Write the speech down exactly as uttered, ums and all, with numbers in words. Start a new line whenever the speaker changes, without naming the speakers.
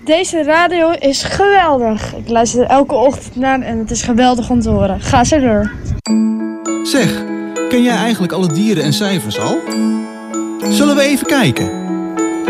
Deze radio is geweldig. Ik luister er elke ochtend naar en het is geweldig om te horen. Ga zo door.
Zeg, ken jij eigenlijk alle dieren en cijfers al? Zullen we even kijken?